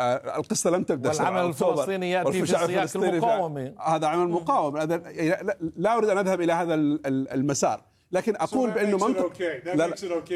القصة لم تبدأ. والعمل الفلسطيني يأتي في سياق المقاومة. هذا عمل مقاوم. لا أريد أن أذهب إلى هذا المسار، لكن أقول بأنه منطق. لا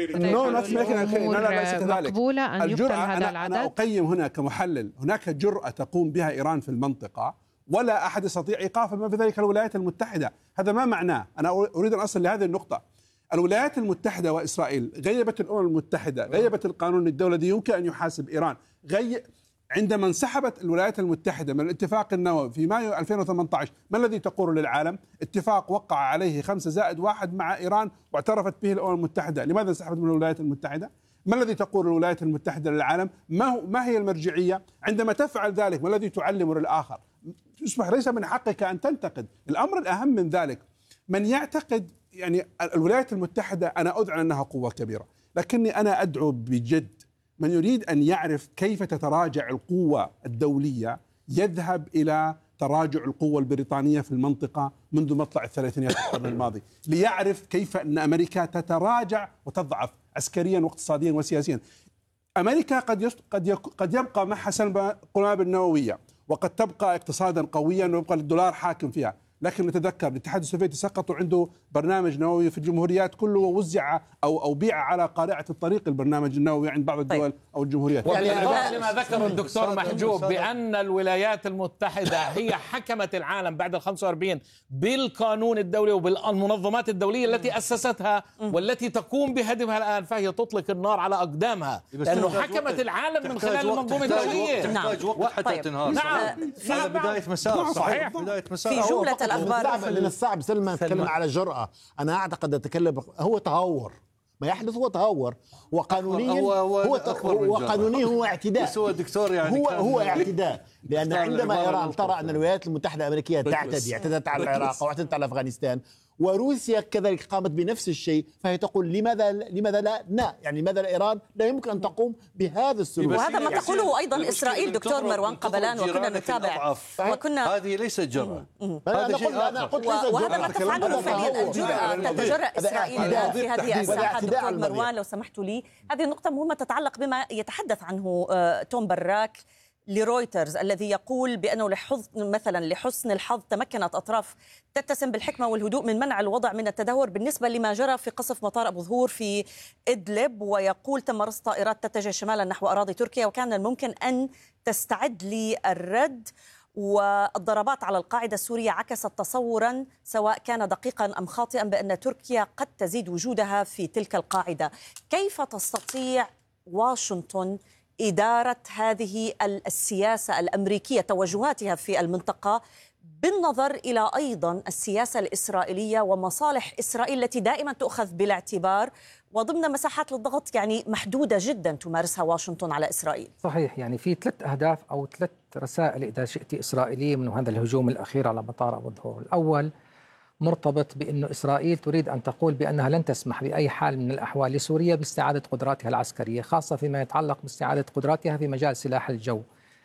ليس كذلك. أنا أقيم هنا كمحلل هناك جرأة تقوم بها إيران في المنطقة ولا أحد يستطيع إيقافها، بما في ذلك الولايات المتحدة. هذا ما معناه، أنا أريد أن أصل لهذه النقطة. الولايات المتحدة وإسرائيل غيبت الأمم المتحدة، غيبت القانون الدولي الذي يمكن أن يحاسب إيران. عندما انسحبت الولايات المتحدة من الاتفاق النووي في مايو 2018، ما الذي تقول للعالم؟ اتفاق وقع عليه 5+1 مع إيران واعترفت به الأمم المتحدة. لماذا انسحبت من الولايات المتحدة؟ ما الذي تقول الولايات المتحدة للعالم؟ ما هي المرجعية؟ عندما تفعل ذلك ما الذي تعلم للآخر؟ يصبح ليس من حقك أن تنتقد. الأمر الأهم من ذلك، من يعتقد يعني الولايات المتحدة، أنا أذعن أنها قوة كبيرة، لكني أنا أدعو بجد من يريد أن يعرف كيف تتراجع القوة الدولية يذهب إلى تراجع القوة البريطانية في المنطقة منذ مطلع الثلاثينيات القرن الماضي، ليعرف كيف أن أمريكا تتراجع وتضعف عسكريا واقتصاديا وسياسيا. أمريكا قد يبقى معها سلب قنابل نووية، وقد تبقى اقتصادا قويا ويبقى الدولار حاكم فيها، لكن نتذكر الاتحاد السوفيتي سقط وعنده برنامج نووي في الجمهوريات كله، ووزع أو بيع على قارعة الطريق البرنامج النووي عند بعض الدول أو الجمهوريات. يعني ما ذكر الدكتور محجوب بأن الولايات المتحدة هي حكمت العالم بعد 45 بالقانون الدولي وبالمنظمات الدولية التي أسستها والتي تقوم بهدمها الآن، فهي تطلق النار على أقدامها لأنه حكمت العالم من خلال المنظومة الدولية. تحتاج وقت حتى تنهار. هذا بداية مسار. صحيح. في جملة الأخبار من الصعب سلمى نتكلم على جرأة. أنا أعتقد أتكلم هو تهور، ما يحدث هو تهور، وقانونيا هو اعتداء. هو دكتور يعني هو اعتداء، لأن عندما إيران ترى أن الولايات المتحدة الأمريكية اعتدت على العراق واعتدت على أفغانستان، وروسيا كذلك قامت بنفس الشيء، فهي تقول لماذا لا يعني لماذا إيران لا يمكن أن تقوم بهذا السلوك؟ وهذا ما تقوله أيضا إسرائيل دكتور مروان قبلان، وكنا نتابع وكنا هذه ليست جرأة. وهذا ما تفعله فعليا الجرأة، تتجرأ إسرائيل في هذه الساحة. دكتور مروان لو سمحتوا لي، هذه النقطة مهمة تتعلق بما يتحدث عنه توم براك لرويترز الذي يقول بأنه لحسن الحظ تمكنت أطراف تتسم بالحكمة والهدوء من منع الوضع من التدهور بالنسبة لما جرى في قصف مطار أبو ظهور في إدلب، ويقول تم رصد طائرات تتجه شمالا نحو أراضي تركيا وكان الممكن أن تستعد للرد، والضربات على القاعدة السورية عكست تصورا سواء كان دقيقا أم خاطئا بأن تركيا قد تزيد وجودها في تلك القاعدة. كيف تستطيع واشنطن إدارة هذه السياسة الأمريكية توجهاتها في المنطقة بالنظر إلى أيضا السياسة الإسرائيلية ومصالح إسرائيل التي دائما تؤخذ بالاعتبار وضمن مساحات للضغط يعني محدودة جدا تمارسها واشنطن على إسرائيل؟ صحيح، يعني في 3 أهداف أو 3 رسائل إذا شئت إسرائيلية من هذا الهجوم الأخير على مطار أبو ظهور. الأول مرتبط بأن إسرائيل تريد أن تقول بأنها لن تسمح بأي حال من الأحوال لسوريا باستعادة قدراتها العسكرية، خاصة فيما يتعلق باستعادة قدراتها في مجال سلاح الجو.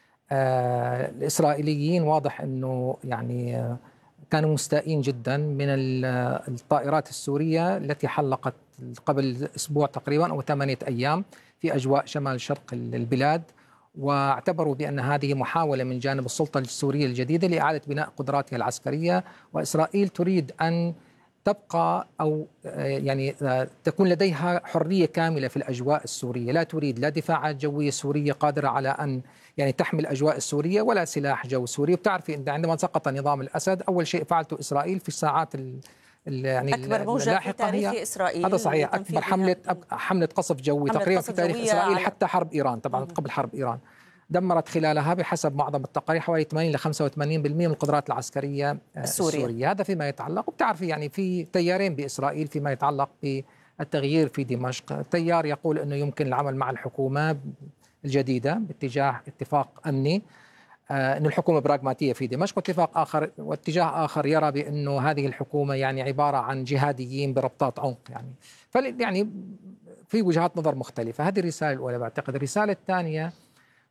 الإسرائيليين واضح أنه يعني كانوا مستائين جدا من الطائرات السورية التي حلقت قبل أسبوع تقريبا أو 8 أيام في أجواء شمال شرق البلاد، واعتبروا بأن هذه محاولة من جانب السلطة السورية الجديدة لإعادة بناء قدراتها العسكرية. وإسرائيل تريد أن تبقى أو يعني تكون لديها حرية كاملة في الأجواء السورية، لا تريد لا دفاعات جوية سورية قادرة على أن يعني تحمي الأجواء السورية ولا سلاح جو سوري. بتعرفي أن عندما سقط نظام الأسد أول شيء فعلته إسرائيل في الساعات يعني أكبر موجة في تاريخ إسرائيل، هذا صحيح، أكبر حملة قصف جوي تقريبا في تاريخ إسرائيل حتى حرب إيران، طبعا قبل حرب إيران. دمرت خلالها بحسب معظم التقارير حوالي 80 ل 85% من القدرات العسكرية السورية. هذا فيما يتعلق، وبتعرفي يعني في تيارين بإسرائيل فيما يتعلق بالتغيير في دمشق. تيار يقول أنه يمكن العمل مع الحكومة الجديدة باتجاه اتفاق أمني، أن الحكومة براغماتية في دمشق، واتجاه آخر يرى بأنه هذه الحكومة يعني عبارة عن جهاديين بربطات عنق يعني في وجهات نظر مختلفة. هذه الرسالة الأولى بعتقد. الرسالة الثانية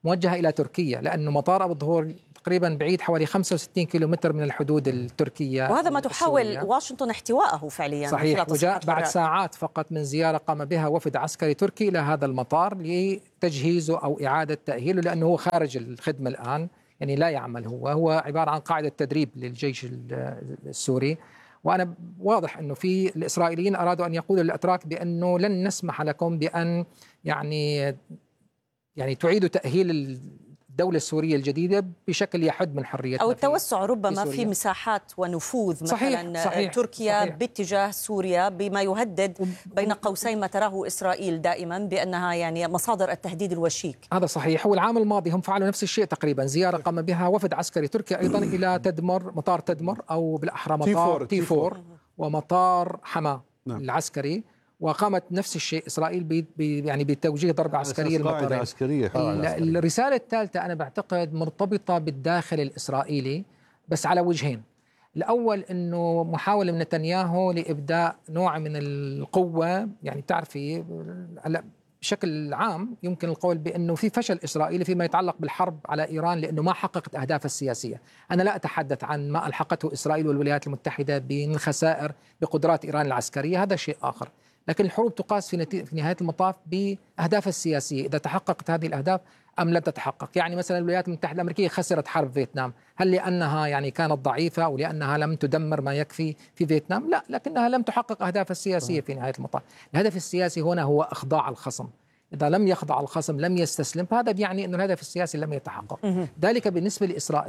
موجهة إلى تركيا، لأنه مطار أبو الظهور تقريبا بعيد حوالي 65 كيلومتر من الحدود التركية، وهذا ما تحاول واشنطن احتوائه فعليا. صحيح. وجاء بعد ساعات فقط من زيارة قام بها وفد عسكري تركي إلى هذا المطار لتجهيزه أو إعادة تأهيله، لأنه هو خارج الخدمة الآن، يعني لا يعمل، هو عبارة عن قاعدة تدريب للجيش السوري. وأنا واضح أنه في الإسرائيليين أرادوا أن يقولوا للأتراك بأنه لن نسمح لكم بأن يعني تعيدوا تأهيل الدولة السورية الجديدة بشكل يحد من حريتنا، أو التوسع ربما في مساحات ونفوذ مثلا صحيح تركيا صحيح باتجاه سوريا، بما يهدد بين قوسين ما تراه إسرائيل دائما بأنها يعني مصادر التهديد الوشيك. هذا صحيح. والعام الماضي هم فعلوا نفس الشيء تقريبا، زيارة قام بها وفد عسكري تركي أيضا إلى تدمر، مطار تدمر أو بالأحرى مطار تي4 ومطار حما العسكري، وقامت نفس الشيء إسرائيل يعني بتوجيه ضربة عسكرية للمطارين. الرسالة الثالثة أنا بعتقد مرتبطة بالداخل الإسرائيلي بس على وجهين. الأول أنه محاولة من نتنياهو لإبداء نوع من القوة، يعني تعرفي بشكل عام يمكن القول بأنه في فشل إسرائيلي فيما يتعلق بالحرب على إيران لأنه ما حققت أهدافها السياسية. أنا لا أتحدث عن ما ألحقته إسرائيل والولايات المتحدة من الخسائر بقدرات إيران العسكرية، هذا شيء آخر، لكن الحروب تقاس في نهاية المطاف بأهدافها السياسية، إذا تحققت هذه الأهداف أم لم تتحقق. يعني مثلا الولايات المتحدة الأمريكية خسرت حرب فيتنام، هل لأنها يعني كانت ضعيفة أو لأنها لم تدمر ما يكفي في فيتنام؟ لا، لكنها لم تحقق أهدافها السياسية في نهاية المطاف. الهدف السياسي هنا هو إخضاع الخصم، إذا لم يخضع الخصم لم يستسلم، فهذا يعني أن الهدف السياسي لم يتحقق. ذلك بالنسبة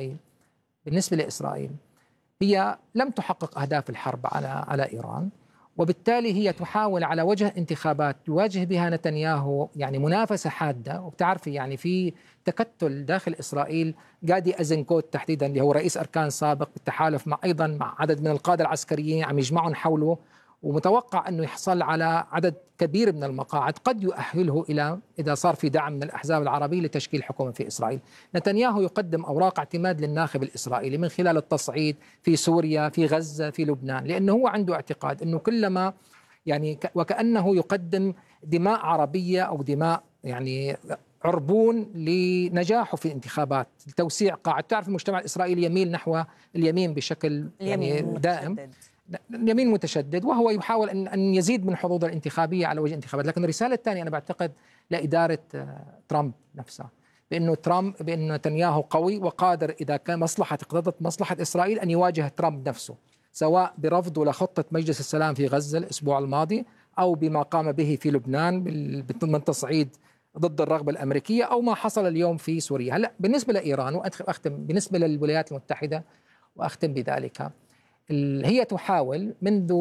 لإسرائيل هي لم تحقق أهداف الحرب على إيران، وبالتالي هي تحاول على وجه انتخابات يواجه بها نتنياهو يعني منافسة حادة. وبتعرفي يعني في تكتل داخل إسرائيل، جادي أيزنكوت تحديدا اللي هو رئيس أركان سابق بالتحالف مع عدد من القادة العسكريين عم يجمعون حوله، ومتوقع أنه يحصل على عدد كبير من المقاعد قد يؤهله إلى إذا صار في دعم من الأحزاب العربية لتشكيل حكومة في إسرائيل. نتنياهو يقدم أوراق اعتماد للناخب الإسرائيلي من خلال التصعيد في سوريا، في غزة، في لبنان، لأنه هو عنده اعتقاد أنه كلما يعني وكأنه يقدم دماء عربية أو دماء يعني عربون لنجاحه في الانتخابات، لتوسيع قاعدة. تعرف المجتمع الإسرائيلي يميل نحو اليمين بشكل يعني دائم، اليمين متشدد، وهو يحاول أن يزيد من حظوظه الانتخابية على وجه الانتخابات. لكن الرسالة الثانية أنا بعتقد لإدارة ترامب نفسها، بأنه نتنياهو قوي وقادر إذا كان اقتضت مصلحة إسرائيل أن يواجه ترامب نفسه، سواء برفضه لخطة مجلس السلام في غزة الأسبوع الماضي أو بما قام به في لبنان من تصعيد ضد الرغبة الأمريكية أو ما حصل اليوم في سوريا. هلأ بالنسبة لإيران وأختم بالنسبة للولايات المتحدة وأختم بذلك، هي تحاول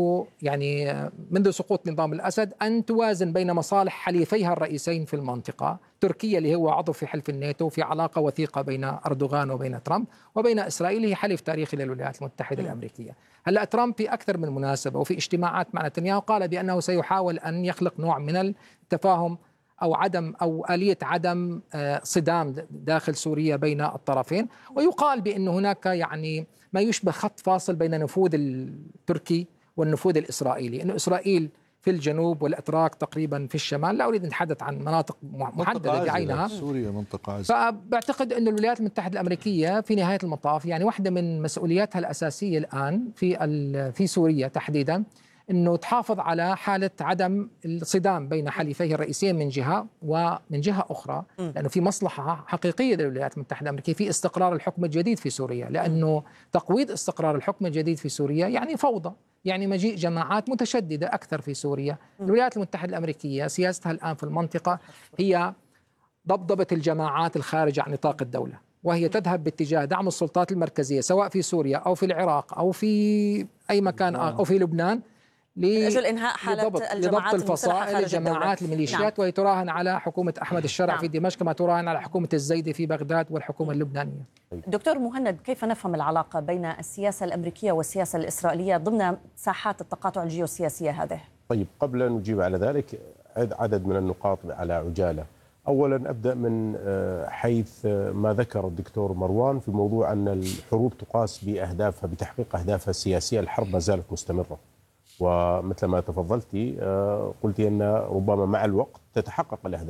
منذ سقوط نظام الأسد أن توازن بين مصالح حليفيها الرئيسين في المنطقة، تركيا اللي هو عضو في حلف الناتو، في علاقة وثيقة بين أردوغان وبين ترامب، وبين إسرائيل هي حليف تاريخي للولايات المتحدة الأمريكية. هلأ ترامب في أكثر من مناسبة وفي اجتماعات مع نتنياهو قال بأنه سيحاول أن يخلق نوع من التفاهم أو آلية عدم صدام داخل سوريا بين الطرفين، ويقال بأن هناك يعني ما يشبه خط فاصل بين النفوذ التركي والنفوذ الإسرائيلي، أن إسرائيل في الجنوب والأتراك تقريبا في الشمال. لا أريد أن أتحدث عن مناطق محددة بعينها، سوريا منطقة فبعتقد أن الولايات المتحدة الأمريكية في نهاية المطاف يعني واحدة من مسؤولياتها الأساسية الآن في سوريا تحديدا أنه تحافظ على حالة عدم الصدام بين حليفيه الرئيسيين من جهة، ومن جهة أخرى لأنه في مصلحة حقيقية للولايات المتحدة الأمريكية في استقرار الحكم الجديد في سوريا، لأنه تقويض استقرار الحكم الجديد في سوريا يعني فوضى، يعني مجيء جماعات متشددة أكثر في سوريا. الولايات المتحدة الأمريكية سياستها الآن في المنطقة هي ضبضبة الجماعات الخارجة عن نطاق الدولة، وهي تذهب باتجاه دعم السلطات المركزية سواء في سوريا أو في العراق أو في أي مكان أو في لبنان لأجل إنهاء حالة الجماعات الفصائل، الجماعات الميليشيات، نعم. ويتراهن على حكومة أحمد الشرع في دمشق كما تراهن على حكومة الزيدي في بغداد والحكومة اللبنانية. دكتور مهند، كيف نفهم العلاقة بين السياسة الأمريكية والسياسة الإسرائيلية ضمن ساحات التقاطع الجيوسياسية هذه؟ طيب، قبل أن نجيب على ذلك عدد من النقاط على عجالة. أولا أبدأ من حيث ما ذكر الدكتور مروان في موضوع أن الحروب تقاس بأهدافها، بتحقيق أهدافها السياسية. الحرب ما زالت مستمرة، ومثل ما تفضلتي قلتي أن ربما مع الوقت تتحقق الأهداف،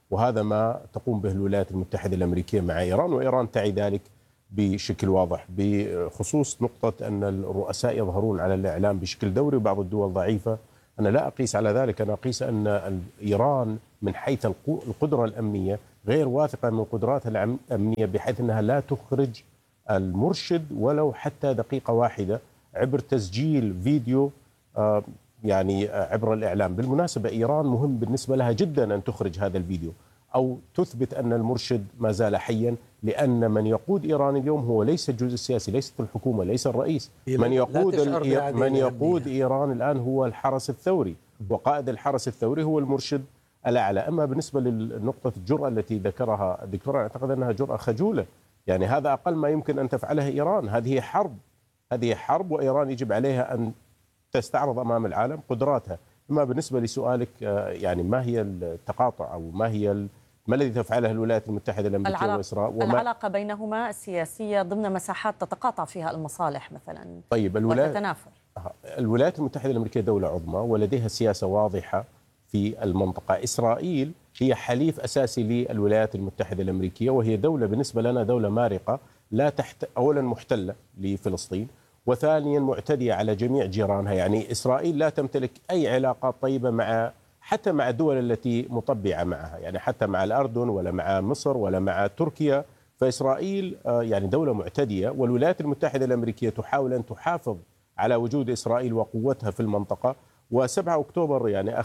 وهذا ما تقوم به الولايات المتحدة الأمريكية مع إيران، وإيران تعي ذلك بشكل واضح، بخصوص نقطة أن الرؤساء يظهرون على الإعلام بشكل دوري وبعض الدول ضعيفة. أنا لا أقيس على ذلك، أنا أقيس أن إيران من حيث القدرة الأمنية غير واثقة من قدراتها الأمنية، بحيث أنها لا تخرج المرشد ولو حتى دقيقة واحدة عبر تسجيل فيديو يعني عبر الإعلام. بالمناسبة إيران مهم بالنسبة لها جدا أن تخرج هذا الفيديو أو تثبت أن المرشد ما زال حيا، لأن من يقود إيران اليوم هو ليس الجزء السياسي، ليست الحكومة، ليس الرئيس. من يقود إيران الآن هو الحرس الثوري، وقائد الحرس الثوري هو المرشد الأعلى. أما بالنسبة للنقطة الجرأة التي ذكرها الدكتور، أعتقد أنها جرأة خجولة، يعني هذا أقل ما يمكن أن تفعلها إيران. هذه حرب وإيران يجب عليها أن تستعرض أمام العالم قدراتها. أما بالنسبة لسؤالك يعني ما هي التقاطع أو ما الذي تفعله الولايات المتحدة الأمريكية وإسرائيل؟ العلاقة بينهما السياسية ضمن مساحات تتقاطع فيها المصالح مثلا. طيب وتتنافر. الولايات المتحدة الأمريكية دولة عظمى ولديها سياسة واضحة في المنطقة. إسرائيل هي حليف أساسي للولايات المتحدة الأمريكية، وهي دولة بالنسبة لنا دولة مارقة، لا أولا محتلة لفلسطين، وثانيا معتدية على جميع جيرانها. يعني إسرائيل لا تمتلك أي علاقات طيبة حتى مع الدول التي مطبعة معها، يعني حتى مع الأردن ولا مع مصر ولا مع تركيا. فإسرائيل يعني دولة معتدية، والولايات المتحدة الأمريكية تحاول أن تحافظ على وجود إسرائيل وقوتها في المنطقة. و7 أكتوبر يعني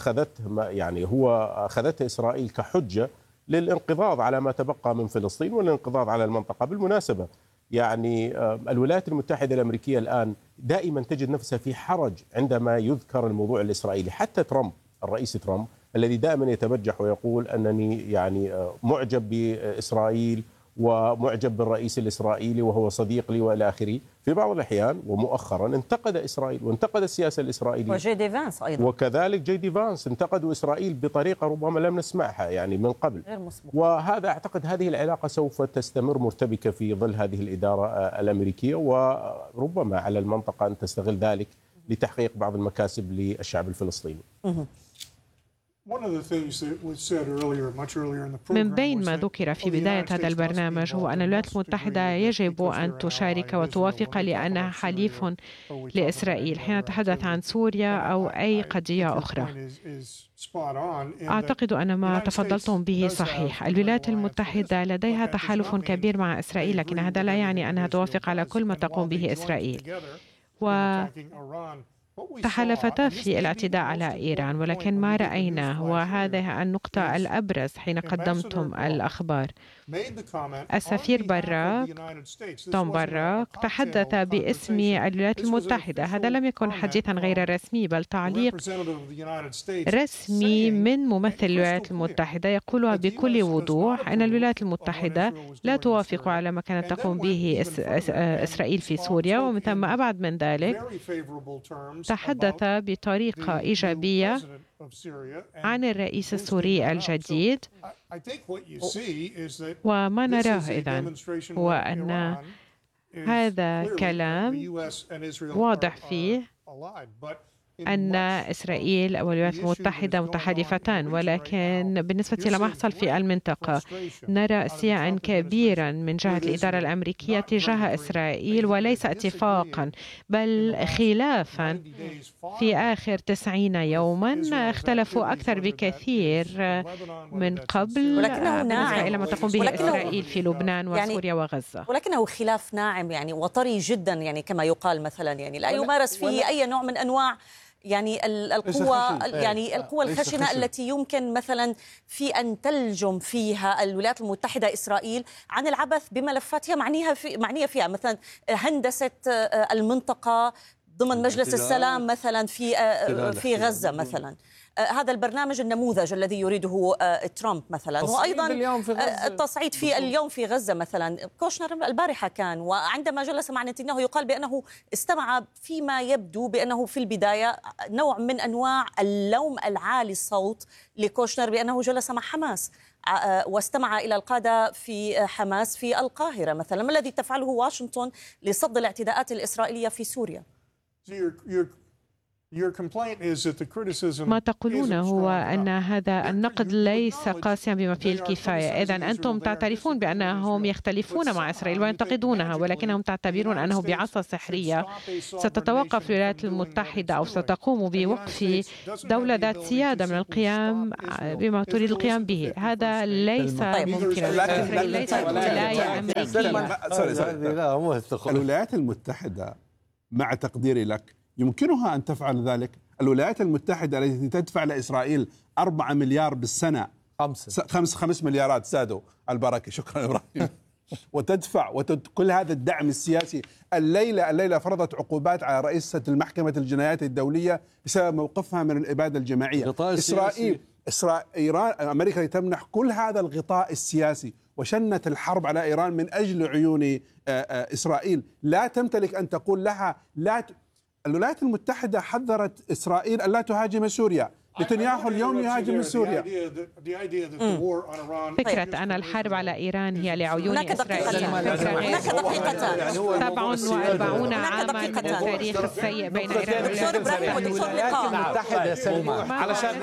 أخذته إسرائيل كحجة للانقضاض على ما تبقى من فلسطين والانقضاض على المنطقة. بالمناسبة يعني الولايات المتحدة الأمريكية الآن دائما تجد نفسها في حرج عندما يذكر الموضوع الإسرائيلي. حتى الرئيس ترامب الذي دائما يتبجح ويقول أنني يعني معجب بإسرائيل ومعجب بالرئيس الإسرائيلي وهو صديق لي وإلى آخره، في بعض الأحيان ومؤخرا انتقد إسرائيل وانتقد السياسة الإسرائيلية. وجي دي فانس أيضا. وكذلك جي دي فانس انتقدوا إسرائيل بطريقة ربما لم نسمعها يعني من قبل. غير مسبوق. وهذا أعتقد هذه العلاقة سوف تستمر مرتبكة في ظل هذه الإدارة الأمريكية، وربما على المنطقة أن تستغل ذلك لتحقيق بعض المكاسب للشعب الفلسطيني. من بين ما ذكر في بداية هذا البرنامج هو أن الولايات المتحدة يجب أن تشارك وتوافق لأنها حليف لإسرائيل حين نتحدث عن سوريا أو أي قضية أخرى. أعتقد أن ما تفضلتم به صحيح. الولايات المتحدة لديها تحالف كبير مع إسرائيل، لكن هذا لا يعني أنها توافق على كل ما تقوم به إسرائيل. تحالفتا في الاعتداء على إيران، ولكن ما رأيناه وهذه النقطة الأبرز حين قدمتم الأخبار. السفير توم براك تحدث باسم الولايات المتحدة. هذا لم يكن حديثا غير رسمي بل تعليق رسمي من ممثل الولايات المتحدة يقولها بكل وضوح أن الولايات المتحدة لا توافق على ما كانت تقوم به إسرائيل في سوريا، ومن ثم أبعد من ذلك تحدث بطريقة إيجابية عن الرئيس السوري الجديد. وما نراه إذن هو أن هذا كلام واضح فيه أن إسرائيل والولايات المتحدة متحالفتان، ولكن بالنسبة لما يحصل في المنطقة نرى استياء كبيرا من جهة الإدارة الأمريكية تجاه إسرائيل، وليس اتفاقا بل خلافا. في آخر 90 يوما اختلفوا أكثر بكثير من قبل بالنسبة إلى ما تقوم به إسرائيل في لبنان وسوريا وغزة. ولكنه خلاف ناعم يعني وطري جدا، يعني كما يقال مثلا، يعني لا يمارس فيه أي نوع من أنواع يعني القوى الخشنة التي يمكن مثلا في أن تلجم فيها الولايات المتحدة إسرائيل عن العبث بملفاتها معنية فيها، مثلا هندسة المنطقة ضمن مجلس السلام مثلا في غزة مثلا. هذا البرنامج النموذج الذي يريده ترامب مثلا، وأيضا التصعيد في اليوم في غزة مثلا. كوشنر البارحة كان، وعندما جلس مع نتنياهو يقال بأنه استمع فيما يبدو بأنه في البداية نوع من أنواع اللوم العالي الصوت لكوشنر بأنه جلس مع حماس واستمع إلى القادة في حماس في القاهرة مثلا. ما الذي تفعله واشنطن لصد الاعتداءات الإسرائيلية في سوريا؟ ما تقولون هو أن هذا النقد ليس قاسيا بما فيه الكفاية. إذن أنتم تعترفون بأنهم يختلفون مع إسرائيل وينتقدونها، ولكنهم تعتبرون أنه بعصا سحرية ستتوقف الولايات المتحدة أو ستقوم بوقف دولة ذات سيادة من القيام بما تريد القيام به. هذا ليس ممكنا. ليس ولاية أمريكية. الولايات المتحدة مع تقديري لك يمكنها أن تفعل ذلك. الولايات المتحدة التي تدفع لإسرائيل 4 مليار بالسنة، 5 مليارات زادوا البركة، شكرا إبراهيم، وتدفع كل هذا الدعم السياسي. الليلة فرضت عقوبات على رئيسة المحكمة الجنايات الدولية بسبب موقفها من الإبادة الجماعية. إيران، أمريكا تمنح كل هذا الغطاء السياسي وشنت الحرب على إيران من أجل عيون إسرائيل. لا تمتلك أن تقول لها الولايات المتحدة حذرت إسرائيل أن لا تهاجم سوريا. نتنياهو اليوم يهاجم سوريا. فكرة أن الحرب على إيران هي لعيون إسرائيل هناك دقيقتان 47 عاما من التاريخ السيء بين إيران علشان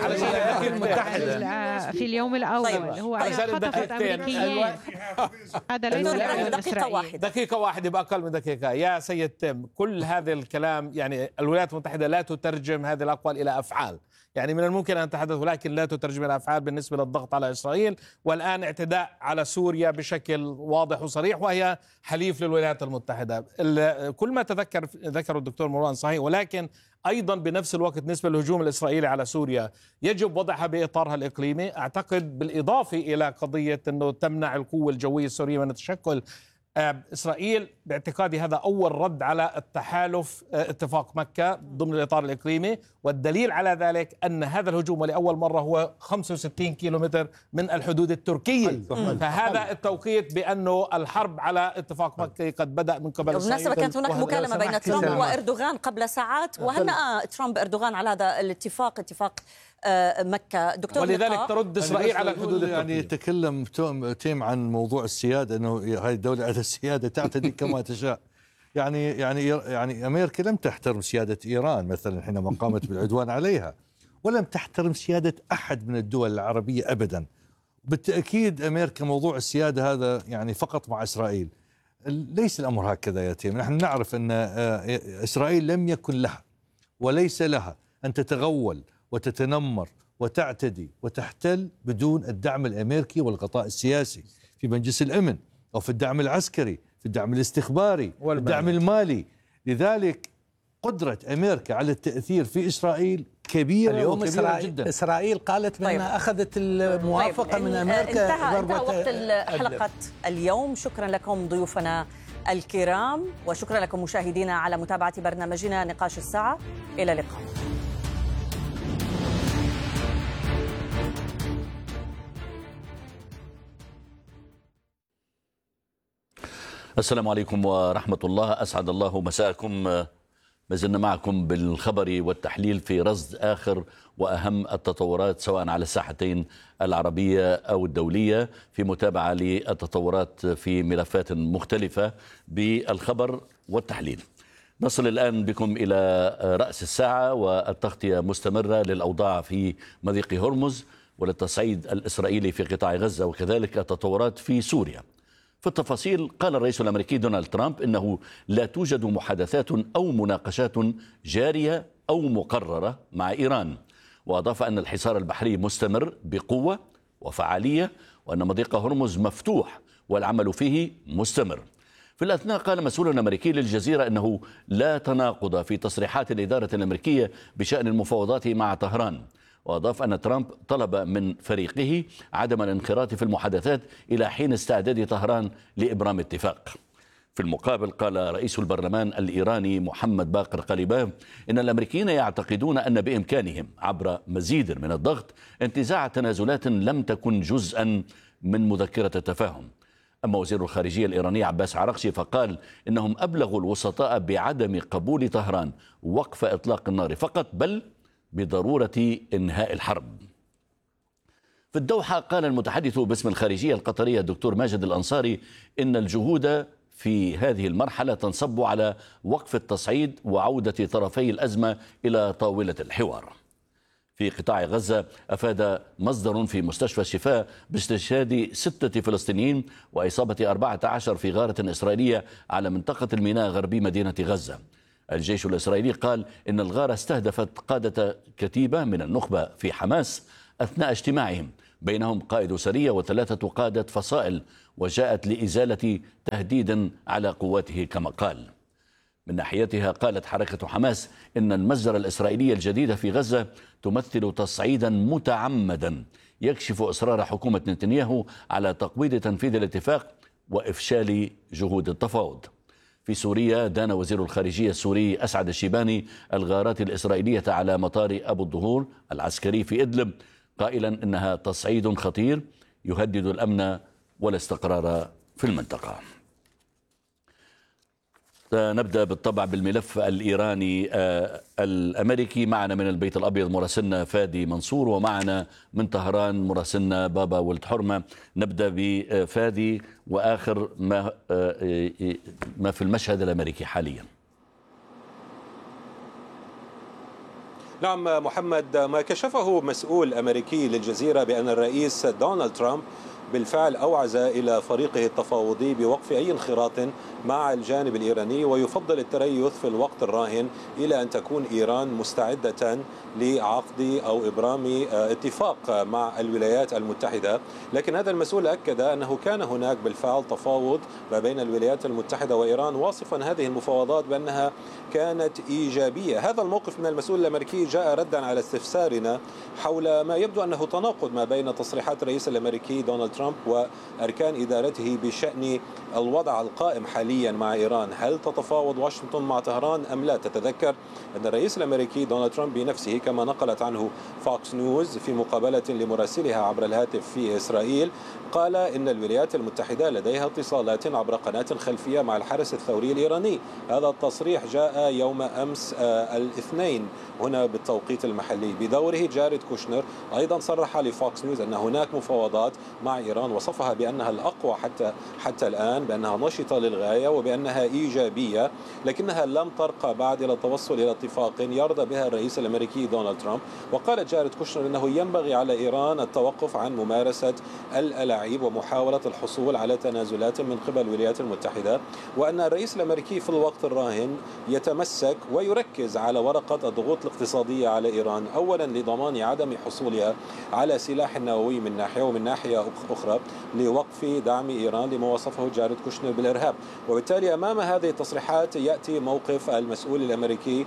المتحدة في اليوم الأول هو خطفت أمريكيين. هذا ليس لعيون إسرائيل. دقيقة واحدة بأقل من دقيقة يا سيد تيم. كل هذا الكلام يعني الولايات المتحدة لا تترجم هذه الأقوال إلى أفعال. يعني من الممكن أن تتحدث ولكن لا تترجم إلى أفعال بالنسبة للضغط على إسرائيل، والآن اعتداء على سوريا بشكل واضح وصريح وهي حليف للولايات المتحدة. كل ما ذكر الدكتور مروان صحيح، ولكن أيضا بنفس الوقت بالنسبة للهجوم الإسرائيلي على سوريا يجب وضعها بإطارها الإقليمي. أعتقد بالإضافة إلى قضية أنه تمنع القوة الجوية السورية من التشكل. إسرائيل باعتقادي هذا أول رد على التحالف اتفاق مكة ضمن الإطار الإقليمي، والدليل على ذلك أن هذا الهجوم لأول مرة هو 65 كيلومتر من الحدود التركية. فهذا التوقيت بأنه الحرب على اتفاق مكة قد بدأ من قبل إسرائيل. بالمناسبة كانت هناك مكالمة بين ترامب وإردوغان قبل ساعات، وهنأ ترامب إردوغان على هذا الاتفاق، اتفاق مكة. دكتور ولذلك ترد إسرائيل على الحدود يعني يتكلم تيم عن موضوع السيادة، أنه هذه الدولة على السيادة تعتدي كما تشاء. يعني أمريكا لم تحترم سيادة إيران مثلا حينما قامت بالعدوان عليها، ولم تحترم سيادة أحد من الدول العربية أبدا. بالتأكيد أمريكا موضوع السيادة هذا يعني فقط مع إسرائيل. ليس الأمر هكذا يا تيم. نحن نعرف أن إسرائيل لم يكن لها وليس لها أن تتغول وتتنمر وتعتدي وتحتل بدون الدعم الأمريكي والغطاء السياسي في مجلس الأمن أو في الدعم العسكري، في الدعم الاستخباري، الدعم المالي. لذلك قدرة أمريكا على التأثير في إسرائيل كبيرة اليوم وكبيرة جدا. إسرائيل قالت بأنها أخذت الموافقة من أمريكا. انتهى وقت حلقة اليوم. شكرا لكم ضيوفنا الكرام، وشكرا لكم مشاهدينا على متابعة برنامجنا نقاش الساعة. إلى اللقاء. السلام عليكم ورحمة الله. أسعد الله مساءكم. ما زلنا معكم بالخبر والتحليل في رصد آخر وأهم التطورات سواء على الساحتين العربية أو الدولية، في متابعة للتطورات في ملفات مختلفة بالخبر والتحليل. نصل الآن بكم إلى رأس الساعة، والتغطية مستمرة للأوضاع في مضيق هرمز وللتصعيد الإسرائيلي في قطاع غزة، وكذلك التطورات في سوريا. في التفاصيل، قال الرئيس الأمريكي دونالد ترامب إنه لا توجد محادثات أو مناقشات جارية أو مقررة مع إيران، وأضاف أن الحصار البحري مستمر بقوة وفعالية، وأن مضيق هرمز مفتوح والعمل فيه مستمر. في الأثناء قال مسؤول أمريكي للجزيرة أنه لا تناقض في تصريحات الإدارة الأمريكية بشأن المفاوضات مع طهران، وأضاف أن ترامب طلب من فريقه عدم الانخراط في المحادثات إلى حين استعداد طهران لإبرام اتفاق. في المقابل قال رئيس البرلمان الإيراني محمد باقر قليباف إن الأمريكيين يعتقدون أن بإمكانهم عبر مزيد من الضغط انتزاع تنازلات لم تكن جزءا من مذكرة التفاهم. أما وزير الخارجية الإيراني عباس عراقشي فقال إنهم أبلغوا الوسطاء بعدم قبول طهران وقف إطلاق النار فقط، بل بضرورة إنهاء الحرب. في الدوحة قال المتحدث باسم الخارجية القطرية الدكتور ماجد الأنصاري إن الجهود في هذه المرحلة تنصب على وقف التصعيد وعودة طرفي الأزمة إلى طاولة الحوار. في قطاع غزة أفاد مصدر في مستشفى الشفاء باستشهاد 6 فلسطينيين وإصابة 14 في غارة إسرائيلية على منطقة الميناء غربي مدينة غزة. الجيش الإسرائيلي قال إن الغارة استهدفت قادة كتيبة من النخبة في حماس أثناء اجتماعهم، بينهم قائد سرية و3 قادة فصائل، وجاءت لإزالة تهديد على قواته كما قال. من ناحيتها قالت حركة حماس إن المجزرة الإسرائيلية الجديدة في غزة تمثل تصعيدا متعمدا يكشف إصرار حكومة نتنياهو على تقويض تنفيذ الاتفاق وإفشال جهود التفاوض. في سوريا دان وزير الخارجية السوري أسعد الشيباني الغارات الإسرائيلية على مطار أبو الظهور العسكري في إدلب، قائلا إنها تصعيد خطير يهدد الأمن والاستقرار في المنطقة. نبدأ بالطبع بالملف الإيراني الأمريكي. معنا من البيت الأبيض مراسلنا فادي منصور، ومعنا من طهران مراسلنا بابا ولد حرمة. نبدأ بفادي وآخر ما في المشهد الأمريكي حاليا. نعم محمد، ما كشفه مسؤول أمريكي للجزيرة بأن الرئيس دونالد ترامب بالفعل أوعز إلى فريقه التفاوضي بوقف أي انخراط مع الجانب الإيراني، ويفضل التريث في الوقت الراهن إلى أن تكون إيران مستعدة لعقد أو إبرام اتفاق مع الولايات المتحدة. لكن هذا المسؤول أكد أنه كان هناك بالفعل تفاوض ما بين الولايات المتحدة وإيران، واصفا هذه المفاوضات بأنها كانت إيجابية. هذا الموقف من المسؤول الأمريكي جاء ردا على استفسارنا حول ما يبدو أنه تناقض ما بين تصريحات الرئيس الأمريكي دونالد ترامب وأركان إدارته بشأن الوضع القائم حاليا مع إيران. هل تتفاوض واشنطن مع طهران أم لا؟ تتذكر أن الرئيس الأمريكي دونالد ترامب بنفسه كما نقلت عنه فوكس نيوز في مقابلة لمراسلها عبر الهاتف في إسرائيل قال إن الولايات المتحدة لديها اتصالات عبر قناة خلفية مع الحرس الثوري الإيراني. هذا التصريح جاء يوم أمس الاثنين هنا بالتوقيت المحلي. بدوره جاريد كوشنر أيضا صرح لفوكس نيوز أن هناك مفاوضات مع إيران، وصفها بأنها الأقوى حتى الآن، بأنها نشطة للغاية وبأنها إيجابية، لكنها لم ترقى بعد إلى التوصل إلى اتفاق يرضى بها الرئيس الأمريكي دونالد ترامب. وقال جاريد كوشنر أنه ينبغي على إيران التوقف عن ممارسة الألاعيب ومحاولة الحصول على تنازلات من قبل الولايات المتحدة، وأن الرئيس الأمريكي في الوقت الراهن يتمسك ويركز على ورقة الضغوط الاقتصادية على إيران، أولا لضمان عدم حصولها على سلاح نووي من ناحية، ومن ناحية أخرى لوقف دعم إيران لما وصفه جاريد كوشنر بالإرهاب. وبالتالي أمام هذه التصريحات يأتي موقف المسؤول الأمريكي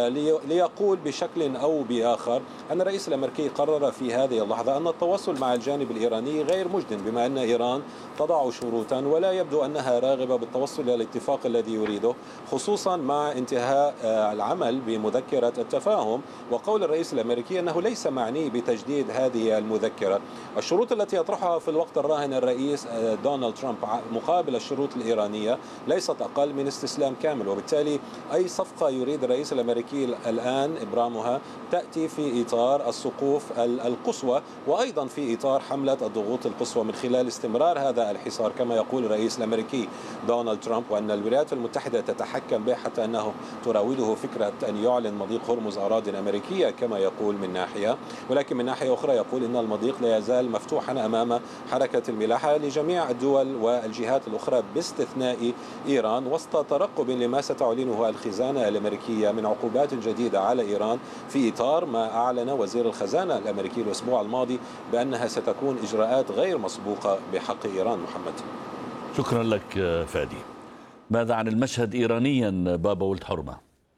ليقول بشكل أو بآخر أن الرئيس الأمريكي قرر في هذه اللحظة أن التواصل مع الجانب الإيراني غير مجدٍ، بما أن إيران تضع شروطا ولا يبدو أنها راغبة بالتوصل إلى الاتفاق الذي يريده، خصوصا مع انتهاء العمل بمذكرة التفاهم. وقول الرئيس الأمريكي أنه ليس معني بتجديد هذه المذكرة. الشروط التي يطرحها في الوقت الراهن الرئيس دونالد ترامب مقابل الشروط الإيرانية ليست أقل من استسلام كامل، وبالتالي أي صفقة يريد الرئيس الأمريكي الآن إبرامها تأتي في إطار السقوف القصوى، وأيضا في إطار حملة الضغوط القصوى من خلال استمرار هذا الحصار كما يقول الرئيس الأمريكي دونالد ترامب، وأن الولايات المتحدة تتحكم به حتى أنه تراوده فكرة أن يعلن مضيق هرمز أراضٍ أمريكية كما يقول من ناحية، ولكن من ناحية أخرى يقول أن المضيق لا يزال مفتوحا أمام حركة الملاحة لجميع الدول والجهات الأخرى باستثناء إيران، وسط ترقب لما ستعلنه الخزانة الأمريكية من عقوبات جديدة على إيران في إطار ما أعلن وزير الخزانة الأمريكي الأسبوع الماضي بأنها ستكون إجراءات غير مسبوقة بحق إيران. محمد، شكرا لك فادي. ماذا عن المشهد إيرانيا بابا ولد حرمة؟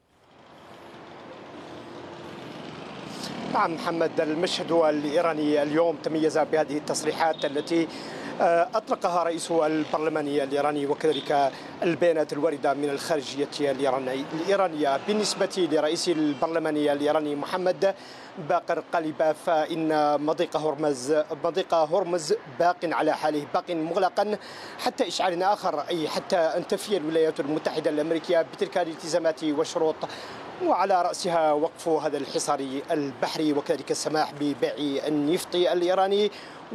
نعم محمد، المشهد الإيراني اليوم تميز بهذه التصريحات التي أطلقها رئيس البرلمان الإيراني وكذلك البيانات الواردة من الخارجية الإيرانية. بالنسبة لرئيس البرلمان الإيراني محمد باقر قلباف فإن مضيق هرمز باق على حاله، باق مغلقا حتى إشعار آخر، أي حتى أن تفي الولايات المتحدة الأمريكية بتلك الالتزامات والشروط وعلى رأسها وقف هذا الحصار البحري وكذلك السماح ببيع النفط الإيراني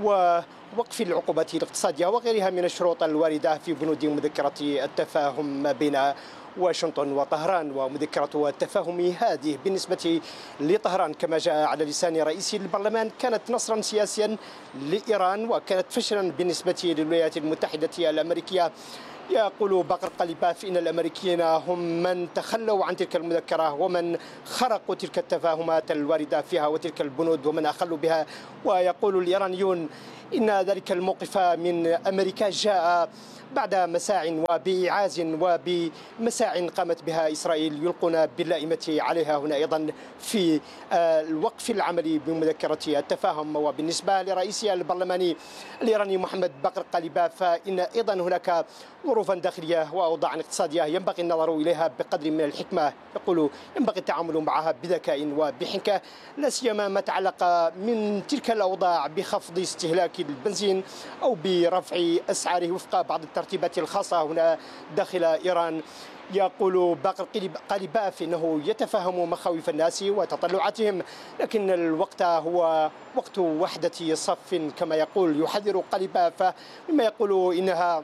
ووقف العقوبات الاقتصادية وغيرها من الشروط الواردة في بنود مذكرة التفاهم بين واشنطن وطهران. ومذكرة التفاهم هذه بالنسبة لطهران كما جاء على لسان رئيس البرلمان كانت نصرا سياسيا لإيران وكانت فشلا بالنسبة للولايات المتحدة الأمريكية. يقول بقر قليباف إن الأمريكيين هم من تخلوا عن تلك المذكرة ومن خرقوا تلك التفاهمات الواردة فيها وتلك البنود ومن أخلوا بها. ويقول الإيرانيون إن ذلك الموقف من أمريكا جاء بعد مساع وبإعاز وبمساع قامت بها إسرائيل يلقون باللائمة عليها هنا أيضا في الوقف العملي بمذكرة التفاهم. وبالنسبة لرئيس البرلمان الإيراني محمد بقر قليباف فإن أيضا هناك ظروفا داخلية وأوضاع اقتصادية ينبغي النظر إليها بقدر من الحكمة. يقول ينبغي التعامل معها بذكاء وبحنكة لا سيما ما تعلق من تلك الأوضاع بخفض استهلاك البنزين أو برفع أسعاره وفق بعض الترتيبات الخاصة هنا داخل إيران. يقول باقر قليباف إنه يتفهم مخاوف الناس وتطلعاتهم لكن الوقت هو وقت وحدة صف كما يقول. يحذر قليباف مما يقول إنها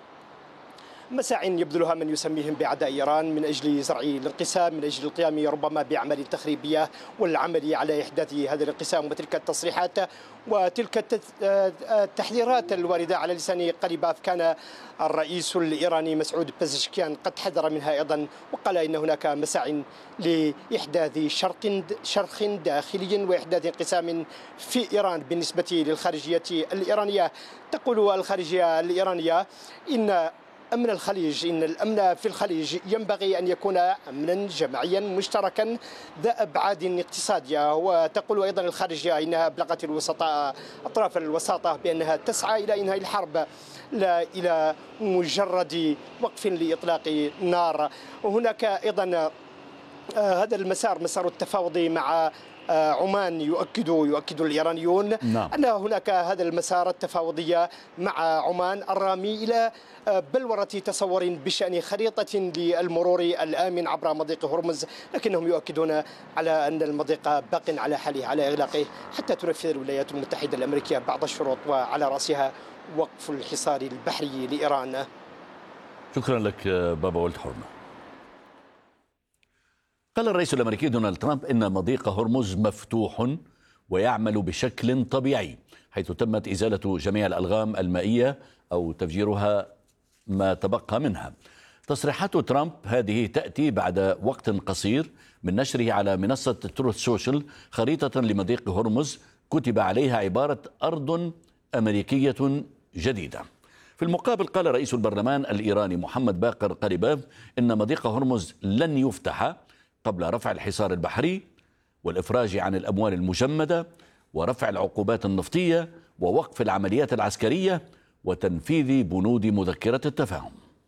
مساع يبذلها من يسميهم بأعداء إيران من أجل زرع الانقسام من أجل القيام ربما بأعمال تخريبية والعمل على إحداث هذا الانقسام. وتلك التصريحات وتلك التحذيرات الواردة على لسان قليباف كان الرئيس الإيراني مسعود بزشكيان قد حذر منها أيضا وقال إن هناك مساع لإحداث شرخ داخلي وإحداث انقسام في إيران. بالنسبة للخارجية الإيرانية تقول الخارجية الإيرانية إن أمن الخليج إن الأمن في الخليج ينبغي أن يكون أمنا جماعيا مشتركا ذا أبعاد اقتصادية. وتقول أيضا الخارجية إنها أبلغت الوسطاء أطراف الوساطة بأنها تسعى إلى إنهاء الحرب لا إلى مجرد وقف لإطلاق نار. وهناك أيضا هذا مسار التفاوض مع عمان يؤكد الإيرانيون أن هناك هذا المسار التفاوضي مع عمان الرامي إلى بلورة تصور بشأن خريطة للمرور الآمن عبر مضيق هرمز لكنهم يؤكدون على أن المضيق باق على حاله على إغلاقه حتى تنفذ الولايات المتحدة الأمريكية بعض الشروط وعلى رأسها وقف الحصار البحري لإيران. شكرا لك بابا ولد حرمة. قال الرئيس الأمريكي دونالد ترامب إن مضيق هرمز مفتوح ويعمل بشكل طبيعي حيث تمت إزالة جميع الألغام المائية أو تفجيرها ما تبقى منها. تصريحات ترامب هذه تأتي بعد وقت قصير من نشره على منصة تروث سوشيال خريطة لمضيق هرمز كتب عليها عبارة أرض أمريكية جديدة. في المقابل قال رئيس البرلمان الإيراني محمد باقر قليباف إن مضيق هرمز لن يفتح قبل رفع الحصار البحري والإفراج عن الأموال المجمدة ورفع العقوبات النفطية ووقف العمليات العسكرية وتنفيذ بنود مذكرة التفاهم.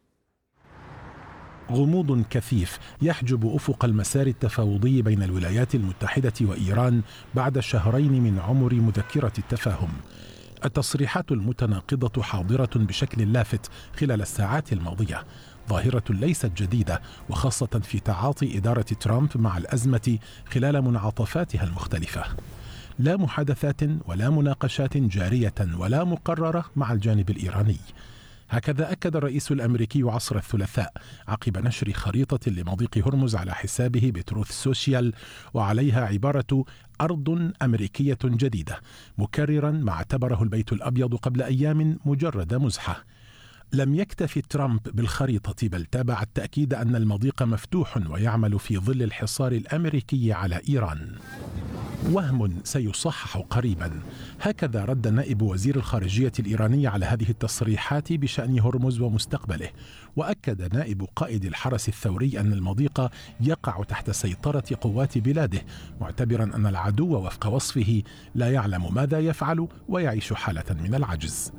غموض كثيف يحجب أفق المسار التفاوضي بين الولايات المتحدة وإيران بعد شهرين من عمر مذكرة التفاهم. التصريحات المتناقضة حاضرة بشكل لافت خلال الساعات الماضية، ظاهرة ليست جديدة وخاصة في تعاطي إدارة ترامب مع الأزمة خلال منعطفاتها المختلفة. لا محادثات ولا مناقشات جارية ولا مقررة مع الجانب الإيراني. هكذا أكد الرئيس الأمريكي عصر الثلاثاء عقب نشر خريطة لمضيق هرمز على حسابه بتروث سوشيال وعليها عبارة أرض أمريكية جديدة، مكررا ما اعتبره البيت الأبيض قبل أيام مجرد مزحة. لم يكتف ترامب بالخريطة بل تابع التأكيد أن المضيق مفتوح ويعمل في ظل الحصار الأمريكي على إيران. وهم سيصحح قريبا. هكذا رد نائب وزير الخارجية الإيراني على هذه التصريحات بشأن هرمز ومستقبله. وأكد نائب قائد الحرس الثوري أن المضيق يقع تحت سيطرة قوات بلاده، معتبرا أن العدو وفق وصفه لا يعلم ماذا يفعل ويعيش حالة من العجز.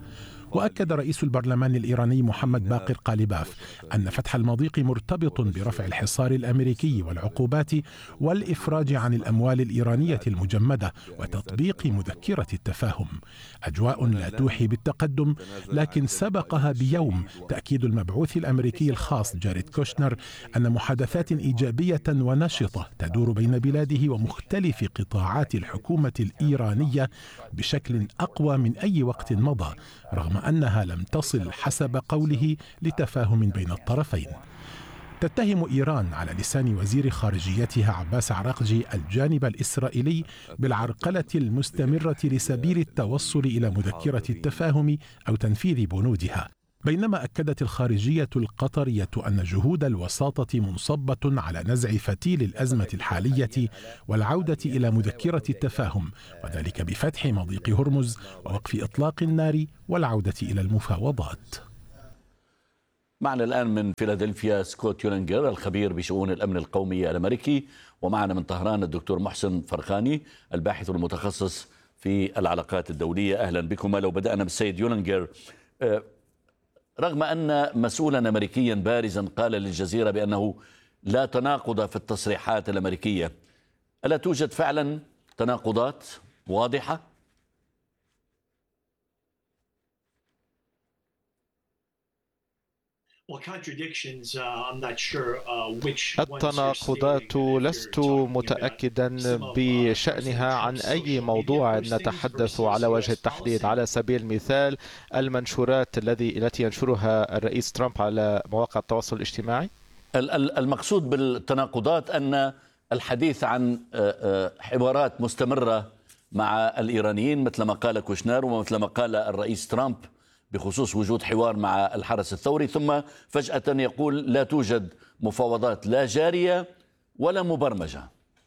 وأكد رئيس البرلمان الإيراني محمد باقر قالباف أن فتح المضيق مرتبط برفع الحصار الأمريكي والعقوبات والإفراج عن الأموال الإيرانية المجمدة وتطبيق مذكرة التفاهم. أجواء لا توحي بالتقدم، لكن سبقها بيوم تأكيد المبعوث الأمريكي الخاص جاريد كوشنر أن محادثات إيجابية ونشطة تدور بين بلاده ومختلف قطاعات الحكومة الإيرانية بشكل أقوى من أي وقت مضى، رغم أنها لم تصل حسب قوله لتفاهم بين الطرفين. تتهم إيران على لسان وزير خارجيتها عباس عراقجي الجانب الإسرائيلي بالعرقلة المستمرة لسبيل التوصل إلى مذكرة التفاهم أو تنفيذ بنودها، بينما أكدت الخارجية القطرية أن جهود الوساطة منصبة على نزع فتيل الأزمة الحالية والعودة إلى مذكرة التفاهم، وذلك بفتح مضيق هرمز ووقف إطلاق النار والعودة إلى المفاوضات. معنا الآن من فيلادلفيا سكوت يولينجر الخبير بشؤون الأمن القومي الأمريكي، ومعنا من طهران الدكتور محسن فرخاني الباحث المتخصص في العلاقات الدولية. أهلا بكم. لو بدأنا بالسيد يولينجر، رغم أن مسؤولا أمريكيا بارزا قال للجزيرة بأنه لا تناقض في التصريحات الأمريكية، ألا توجد فعلا تناقضات واضحة؟ التناقضات لست متأكدا بشأنها عن أي موضوع نتحدث على وجه التحديد. على سبيل المثال المنشورات التي ينشرها الرئيس ترامب على مواقع التواصل الاجتماعي. المقصود بالتناقضات أن الحديث عن حوارات مستمرة مع الإيرانيين مثل ما قال كوشنر ومثل ما قال الرئيس ترامب بخصوص وجود حوار مع الحرس الثوري، ثم فجأة يقول لا توجد مفاوضات لا جارية ولا مبرمجة.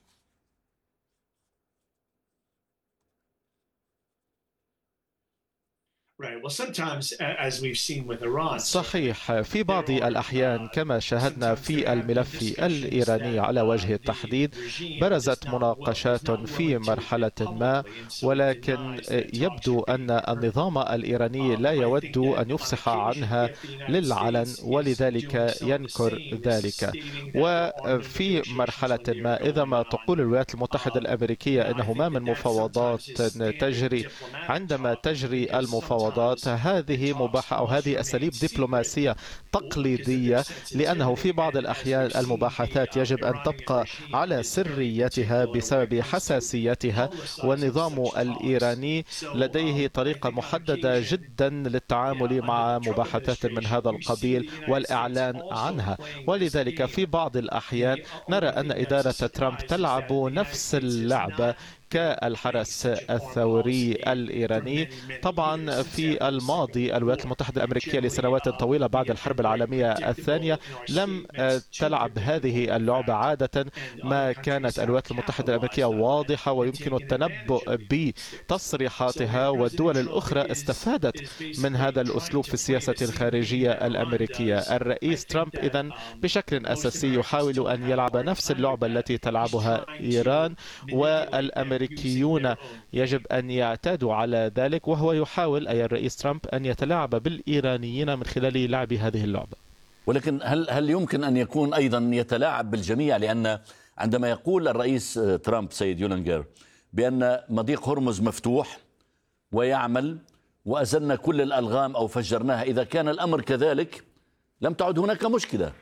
صحيح، في بعض الأحيان كما شاهدنا في الملف الإيراني على وجه التحديد برزت مناقشات في مرحلة ما، ولكن يبدو أن النظام الإيراني لا يود أن يفصح عنها للعلن، ولذلك ينكر ذلك. وفي مرحلة ما إذا ما تقول الولايات المتحدة الأمريكية أنه ما من مفاوضات تجري، عندما تجري المفاوضات هذه مباحة أو هذه أساليب دبلوماسية تقليدية، لأنه في بعض الأحيان المباحثات يجب أن تبقى على سريتها بسبب حساسيتها، والنظام الإيراني لديه طريقة محددة جدا للتعامل مع مباحثات من هذا القبيل والإعلان عنها. ولذلك في بعض الأحيان نرى أن إدارة ترامب تلعب نفس اللعبة كالحرس الثوري الإيراني. طبعا في الماضي الولايات المتحدة الأمريكية لسنوات طويلة بعد الحرب العالمية الثانية لم تلعب هذه اللعبة. عادة ما كانت الولايات المتحدة الأمريكية واضحة ويمكن التنبؤ بتصريحاتها، والدول الأخرى استفادت من هذا الأسلوب في السياسة الخارجية الأمريكية. الرئيس ترامب إذن بشكل أساسي يحاول أن يلعب نفس اللعبة التي تلعبها إيران، والأمريكيون يجب أن يعتادوا على ذلك، وهو يحاول أي الرئيس ترامب أن يتلاعب بالإيرانيين من خلال لعب هذه اللعبة. ولكن هل يمكن أن يكون أيضا يتلاعب بالجميع؟ لأن عندما يقول الرئيس ترامب سيد يولينجر بأن مضيق هرمز مفتوح ويعمل وأزلنا كل الألغام أو فجرناها، إذا كان الأمر كذلك لم تعد هناك مشكلة.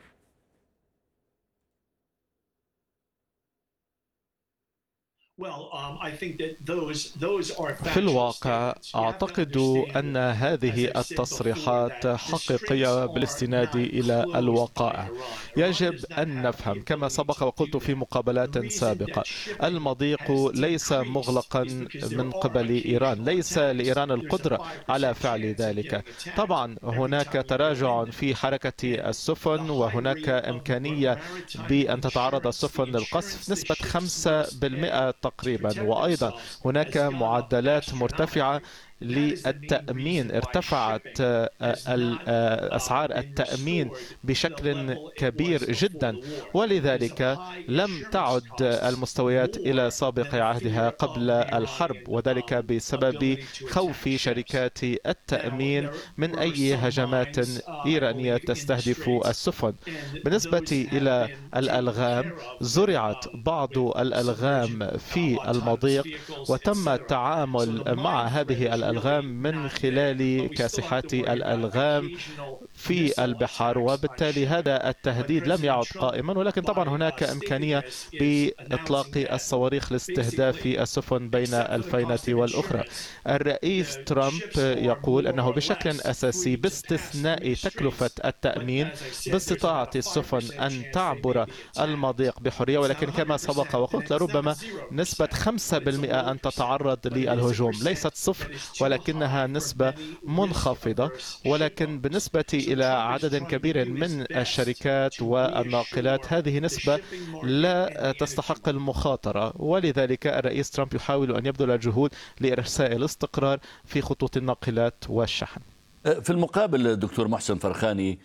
في الواقع أعتقد أن هذه التصريحات حقيقية بالاستناد إلى الوقائع. يجب أن نفهم كما سبق وقلت في مقابلات سابقة، المضيق ليس مغلقا من قبل إيران، ليس لإيران القدرة على فعل ذلك. طبعا هناك تراجع في حركة السفن، وهناك إمكانية بأن تتعرض السفن للقصف نسبة 5% تقريبا، وأيضا هناك معدلات مرتفعة للتأمين، ارتفعت أسعار التأمين بشكل كبير جدا، ولذلك لم تعد المستويات إلى سابق عهدها قبل الحرب، وذلك بسبب خوف شركات التأمين من أي هجمات إيرانية تستهدف السفن. بالنسبة إلى الألغام، زرعت بعض الألغام في المضيق وتم التعامل مع هذه الألغام من خلال كاسحات الألغام في البحر، وبالتالي هذا التهديد لم يعد قائما، ولكن طبعا هناك إمكانية بإطلاق الصواريخ لاستهداف السفن بين الفينة والأخرى. الرئيس ترامب يقول أنه بشكل أساسي باستثناء تكلفة التأمين باستطاعة السفن أن تعبر المضيق بحرية، ولكن كما سبق وقلت لربما نسبة 5% أن تتعرض للهجوم، ليست صفر ولكنها نسبة منخفضة. ولكن بالنسبة إلى عدد كبير من الشركات والناقلات هذه نسبة لا تستحق المخاطرة، ولذلك الرئيس ترامب يحاول أن يبذل الجهود لإرساء الاستقرار في خطوط الناقلات والشحن. في المقابل دكتور محسن فرخاني،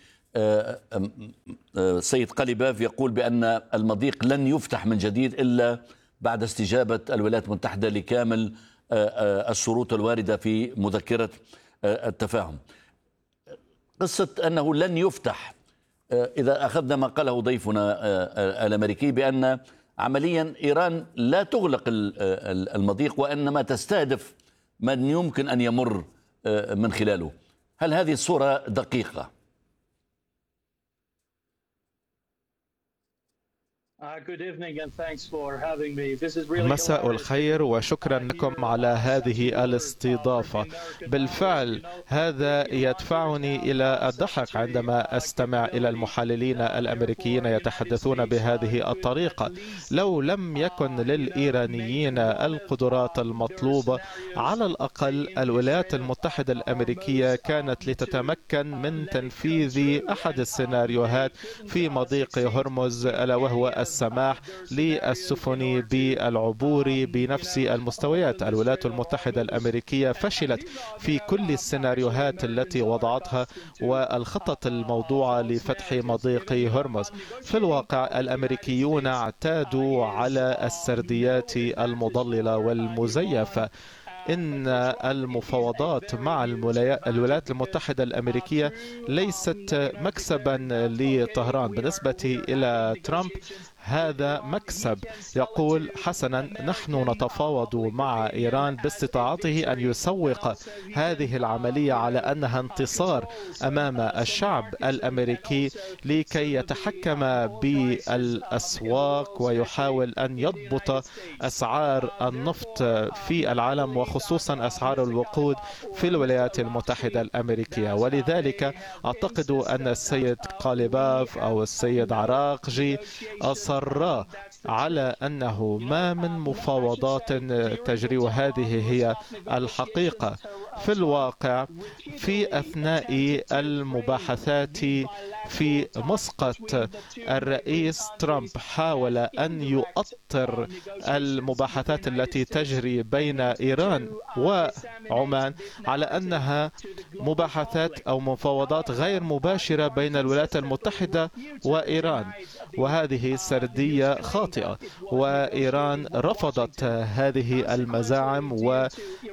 سيد قليباف يقول بأن المضيق لن يفتح من جديد إلا بعد استجابة الولايات المتحدة لكامل الشروط الواردة في مذكرة التفاهم. قصة أنه لن يفتح، إذا أخذنا ما قاله ضيفنا الأمريكي بأن عمليا إيران لا تغلق المضيق وإنما تستهدف من يمكن أن يمر من خلاله، هل هذه الصورة دقيقة؟ مساء الخير وشكرا لكم على هذه الاستضافة. بالفعل هذا يدفعني إلى الضحك عندما أستمع إلى المحللين الأمريكيين يتحدثون بهذه الطريقة. لو لم يكن للإيرانيين القدرات المطلوبة، على الأقل الولايات المتحدة الأمريكية كانت لتتمكن من تنفيذ أحد السيناريوهات في مضيق هرمز، ألا وهو السماح للسفن بالعبور بنفس المستويات. الولايات المتحدة الأمريكية فشلت في كل السيناريوهات التي وضعتها والخطط الموضوعة لفتح مضيق هرمز. في الواقع الأمريكيون اعتادوا على السرديات المضللة والمزيفة. إن المفاوضات مع الولايات المتحدة الأمريكية ليست مكسبا لطهران. بالنسبة إلى ترامب هذا مكسب. يقول حسنا نحن نتفاوض مع إيران باستطاعته أن يسوق هذه العملية على أنها انتصار أمام الشعب الأمريكي لكي يتحكم بالأسواق ويحاول أن يضبط أسعار النفط في العالم وخصوصا أسعار الوقود في الولايات المتحدة الأمريكية. ولذلك أعتقد أن السيد قاليباف أو السيد عراقجي أصر على أنه ما من مفاوضات تجري، وهذه هي الحقيقة. في الواقع في أثناء المباحثات في مسقط الرئيس ترامب حاول أن يؤطر المباحثات التي تجري بين إيران وعمان على أنها مباحثات أو مفاوضات غير مباشرة بين الولايات المتحدة وإيران، وهذه سردية خاطئة، وإيران رفضت هذه المزاعم و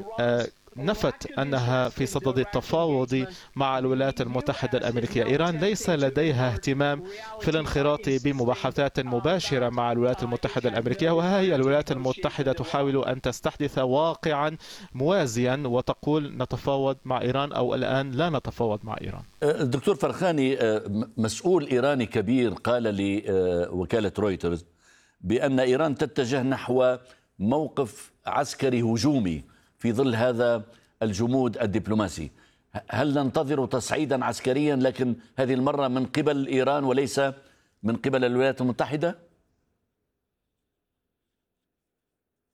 نفت أنها في صدد التفاوض مع الولايات المتحدة الأمريكية. إيران ليس لديها اهتمام في الانخراط بمباحثات مباشرة مع الولايات المتحدة الأمريكية، وها هي الولايات المتحدة تحاول أن تستحدث واقعا موازيا وتقول نتفاوض مع إيران أو الآن لا نتفاوض مع إيران. الدكتور فرخاني، مسؤول إيراني كبير قال لوكالة رويترز بأن إيران تتجه نحو موقف عسكري هجومي في ظل هذا الجمود الدبلوماسي. هل ننتظر تصعيدا عسكريا لكن هذه المرة من قبل إيران وليس من قبل الولايات المتحدة؟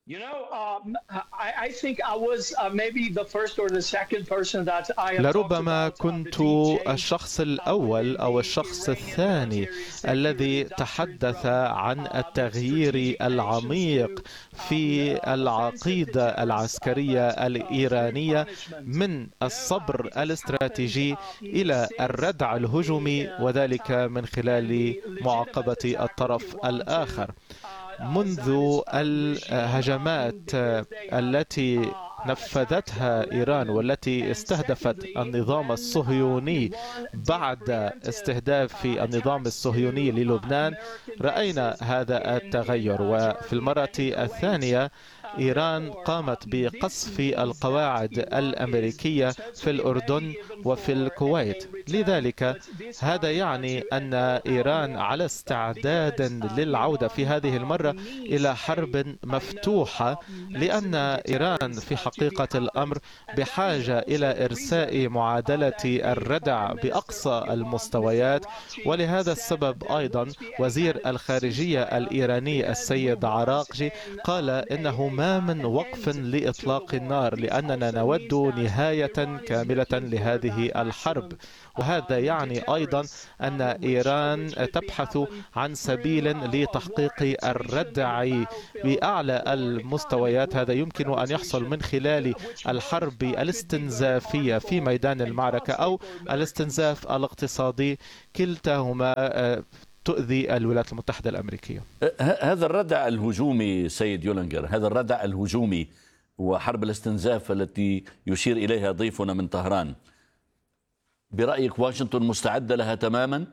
لربما كنت الشخص الأول أو الشخص الثاني الذي تحدث عن التغيير العميق في العقيدة العسكرية الإيرانية من الصبر الاستراتيجي إلى الردع الهجومي، وذلك من خلال معاقبة الطرف الآخر. منذ الهجمات التي نفذتها إيران والتي استهدفت النظام الصهيوني بعد استهداف النظام الصهيوني للبنان، رأينا هذا التغير. وفي المرة الثانية إيران قامت بقصف القواعد الأمريكية في الأردن وفي الكويت. لذلك هذا يعني أن إيران على استعداد للعودة في هذه المرة إلى حرب مفتوحة، لأن إيران في حقيقة الأمر بحاجة إلى إرساء معادلة الردع بأقصى المستويات. ولهذا السبب أيضا وزير الخارجية الإيراني السيد عراقجي قال إنه ما من وقف لإطلاق النار، لأننا نود نهاية كاملة لهذه الحرب. وهذا يعني أيضا أن إيران تبحث عن سبيل لتحقيق الردع بأعلى المستويات. هذا يمكن أن يحصل من خلال الحرب الاستنزافية في ميدان المعركة أو الاستنزاف الاقتصادي، كلتاهما تؤذي الولايات المتحدة الأمريكية. هذا الردع الهجومي سيد يولنجر، هذا الردع الهجومي وحرب الاستنزاف التي يشير إليها ضيفنا من طهران، برأيك واشنطن مستعدة لها تماما؟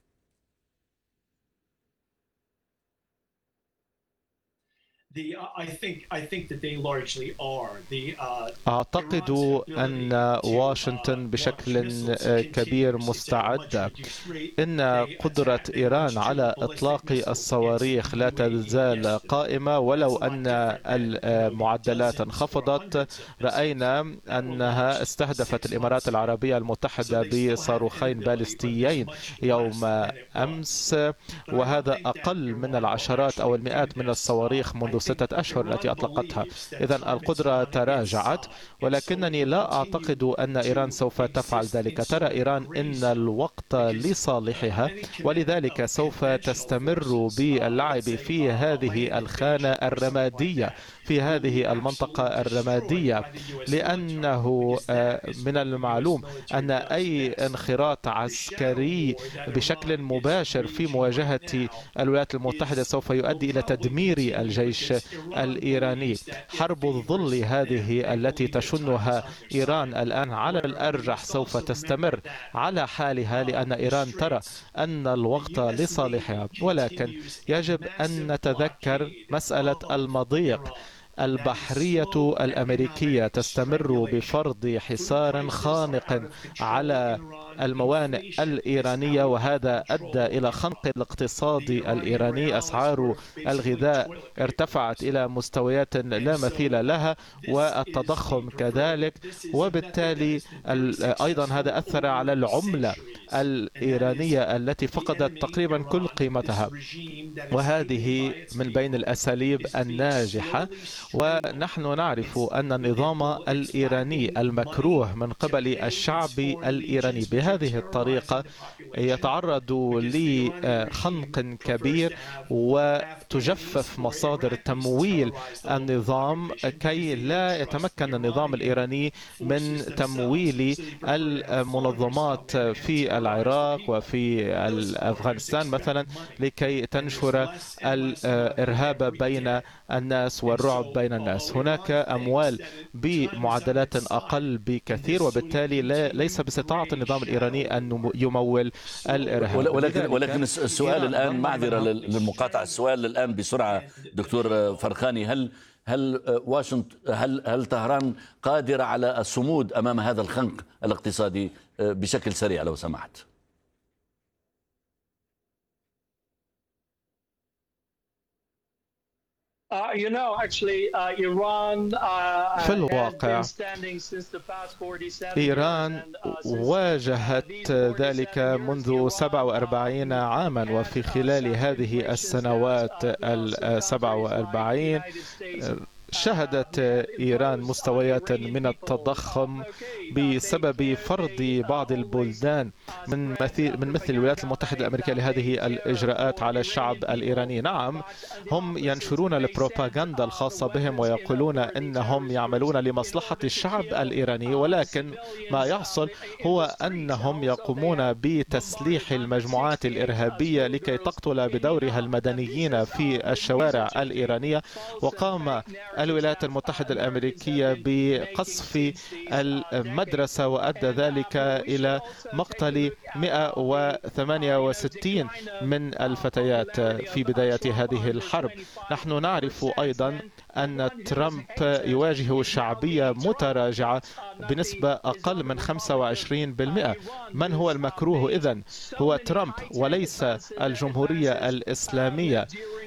أعتقد أن واشنطن بشكل كبير مستعدة. إن قدرة إيران على إطلاق الصواريخ لا تزال قائمة، ولو أن المعدلات انخفضت. رأينا أنها استهدفت الإمارات العربية المتحدة بصاروخين باليستيين يوم أمس، وهذا أقل من العشرات أو المئات من الصواريخ منذ 6 أشهر التي أطلقتها. إذن القدرة تراجعت، ولكنني لا أعتقد أن إيران سوف تفعل ذلك. ترى إيران إن الوقت لصالحها، ولذلك سوف تستمر باللعب في هذه الخانة الرمادية، في هذه المنطقة الرمادية، لأنه من المعلوم أن أي انخراط عسكري بشكل مباشر في مواجهة الولايات المتحدة سوف يؤدي إلى تدمير الجيش الإيراني. حرب الظل هذه التي تشنها إيران الآن على الأرجح سوف تستمر على حالها، لأن إيران ترى أن الوقت لصالحها. ولكن يجب أن نتذكر مسألة المضيق. البحرية الأمريكية تستمر بفرض حصار خانق على الموانئ الإيرانية، وهذا أدى إلى خنق الاقتصاد الإيراني. أسعار الغذاء ارتفعت إلى مستويات لا مثيل لها، والتضخم كذلك، وبالتالي أيضا هذا أثر على العملة الإيرانية التي فقدت تقريبا كل قيمتها، وهذه من بين الأساليب الناجحة. ونحن نعرف أن النظام الإيراني المكروه من قبل الشعب الإيراني بهذه الطريقة يتعرض لخنق كبير، وتجفف مصادر تمويل النظام كي لا يتمكن النظام الإيراني من تمويل المنظمات في العراق وفي أفغانستان مثلا لكي تنشر الإرهاب بين الناس والرعب بين الناس. هناك أموال بمعدلات أقل بكثير، وبالتالي ليس باستطاعة النظام الإيراني أن يمول الإرهاب. ولكن السؤال الآن، معذرة للمقاطعة، السؤال الآن بسرعة دكتور فرخاني، هل واشنطن هل طهران قادرة على الصمود أمام هذا الخنق الاقتصادي؟ بشكل سريع لو سمحت. في الواقع إيران واجهت ذلك منذ 47 عاما، وفي خلال هذه السنوات 47 شهدت إيران مستويات من التضخم بسبب فرض بعض البلدان من مثل الولايات المتحدة الأمريكية لهذه الإجراءات على الشعب الإيراني. نعم، هم ينشرون البروباغندا الخاصة بهم ويقولون إنهم يعملون لمصلحة الشعب الإيراني، ولكن ما يحصل هو أنهم يقومون بتسليح المجموعات الإرهابية لكي تقتل بدورها المدنيين في الشوارع الإيرانية. وقام الولايات المتحدة الأمريكية بقصف المدرسة وأدى ذلك إلى مقتل 168 من الفتيات في بداية هذه الحرب. نحن نعرف أيضا أن ترامب يواجه شعبية متراجعة بنسبة أقل من 25%. من هو المكروه إذن؟ هو ترامب وليس الجمهورية الإسلامية.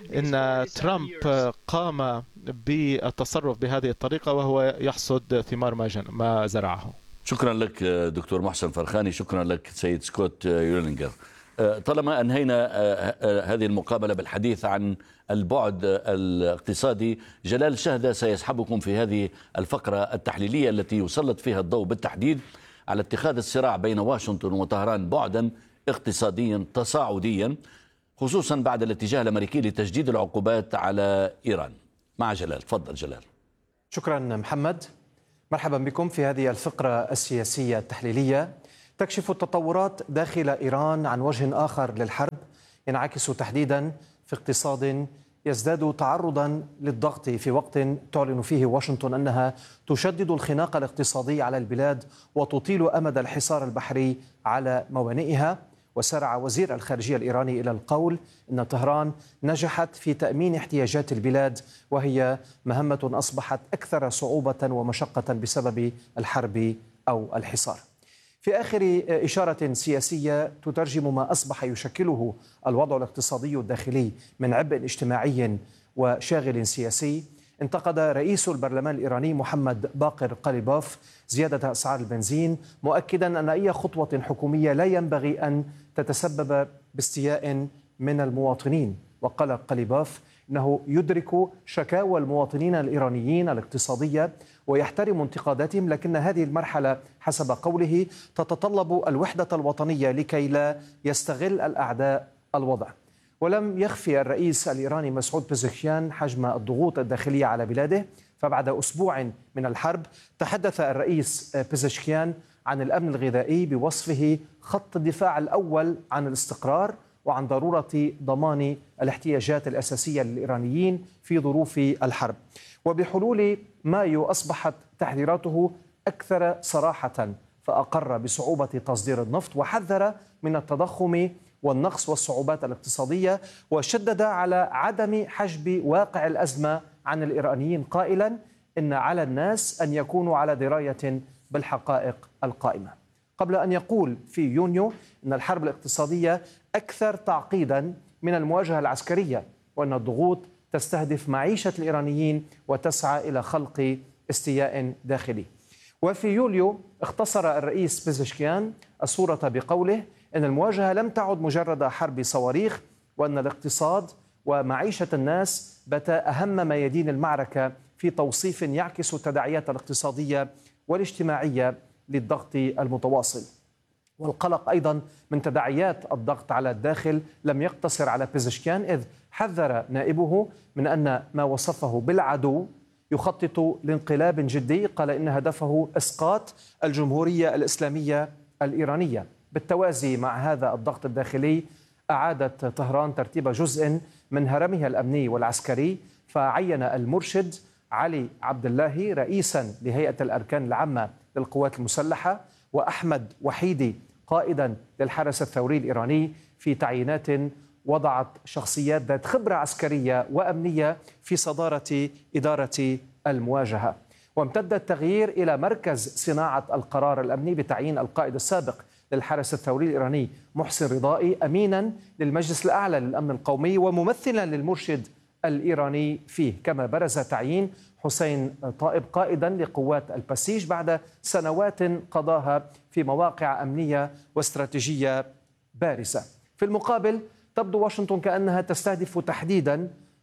إن ترامب قام بالتصرف بهذه الطريقة وهو يحصد ثمار ما زرعه. شكرا لك دكتور محسن فرخاني، شكرا لك سيد سكوت يولينجر. طالما أنهينا هذه المقابلة بالحديث عن البعد الاقتصادي، جلال شهدة سيسحبكم في هذه الفقرة التحليلية التي يسلط فيها الضوء بالتحديد على اتخاذ الصراع بين واشنطن وطهران بعدا اقتصاديا تصاعديا، خصوصا بعد الاتجاه الأمريكي لتجديد العقوبات على إيران. مع جلال، تفضل جلال. شكرا محمد، مرحبا بكم في هذه الفقرة السياسية التحليلية. تكشف التطورات داخل إيران عن وجه آخر للحرب ينعكس تحديدا في اقتصاد يزداد تعرضا للضغط في وقت تعلن فيه واشنطن أنها تشدد الخناق الاقتصادي على البلاد وتطيل أمد الحصار البحري على موانئها. وسارع وزير الخارجية الإيراني إلى القول إن طهران نجحت في تأمين احتياجات البلاد، وهي مهمة أصبحت أكثر صعوبة ومشقة بسبب الحرب أو الحصار. في آخر إشارة سياسية تترجم ما أصبح يشكله الوضع الاقتصادي الداخلي من عبء اجتماعي وشاغل سياسي، انتقد رئيس البرلمان الإيراني محمد باقر قليباف زيادة أسعار البنزين، مؤكدا أن أي خطوة حكومية لا ينبغي أن تتسبب باستياء من المواطنين. وقال قليباف إنه يدرك شكاوى المواطنين الإيرانيين الاقتصادية ويحترم انتقاداتهم، لكن هذه المرحلة حسب قوله تتطلب الوحدة الوطنية لكي لا يستغل الأعداء الوضع. ولم يخفي الرئيس الإيراني مسعود بيزشكيان حجم الضغوط الداخلية على بلاده، فبعد أسبوع من الحرب تحدث الرئيس بيزشكيان عن الأمن الغذائي بوصفه خط الدفاع الأول عن الاستقرار وعن ضرورة ضمان الاحتياجات الأساسية للإيرانيين في ظروف الحرب. وبحلول مايو أصبحت تحذيراته أكثر صراحة، فأقر بصعوبة تصدير النفط وحذر من التضخم والنقص والصعوبات الاقتصادية، وشدد على عدم حجب واقع الأزمة عن الإيرانيين قائلا إن على الناس أن يكونوا على دراية بالحقائق القائمة، قبل أن يقول في يونيو أن الحرب الاقتصادية أكثر تعقيدا من المواجهة العسكرية، وأن الضغوط تستهدف معيشة الإيرانيين وتسعى إلى خلق استياء داخلي. وفي يوليو اختصر الرئيس بيزشكيان الصورة بقوله إن المواجهة لم تعد مجرد حرب صواريخ، وأن الاقتصاد ومعيشة الناس بتا أهم ميادين المعركة، في توصيف يعكس التداعيات الاقتصادية والاجتماعية للضغط المتواصل. والقلق أيضا من تداعيات الضغط على الداخل لم يقتصر على بيزشكيان، إذ حذر نائبه من أن ما وصفه بالعدو يخطط لانقلاب جدي، قال إن هدفه إسقاط الجمهورية الإسلامية الإيرانية. بالتوازي مع هذا الضغط الداخلي أعادت طهران ترتيب جزء من هرمها الأمني والعسكري، فعين المرشد علي عبد الله رئيسا لهيئة الأركان العامة للقوات المسلحة، وأحمد وحيدي قائدا للحرس الثوري الإيراني، في تعيينات وضعت شخصيات ذات خبرة عسكرية وأمنية في صدارة إدارة المواجهة. وامتد التغيير إلى مركز صناعة القرار الأمني بتعيين القائد السابق للحرس الثوري الإيراني محسن رضائي أمينا للمجلس الأعلى للأمن القومي وممثلا للمرشد الإيراني فيه، كما برز تعيين حسين طائب قائدا لقوات البسيج بعد سنوات قضاها في مواقع أمنية واستراتيجية بارزة. في المقابل تبدو واشنطن كأنها تستهدف تحديدا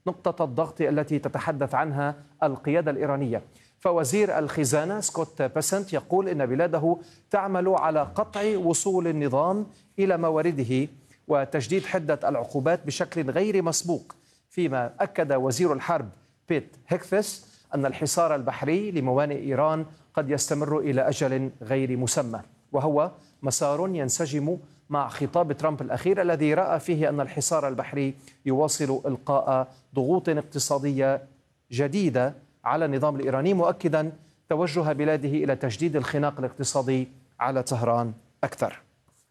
نقطة الضغط التي تتحدث عنها القيادة الإيرانية. فوزير الخزانة سكوت بيسنت يقول إن بلاده تعمل على قطع وصول النظام إلى موارده وتجديد حدة العقوبات بشكل غير مسبوق، فيما أكد وزير الحرب بيت هيكثس أن الحصار البحري لموانئ إيران قد يستمر إلى أجل غير مسمى، وهو مسار ينسجم مع خطاب ترامب الأخير الذي رأى فيه أن الحصار البحري يواصل إلقاء ضغوط اقتصادية جديدة على النظام الإيراني، مؤكدا توجه بلاده إلى تجديد الخناق الاقتصادي على طهران أكثر.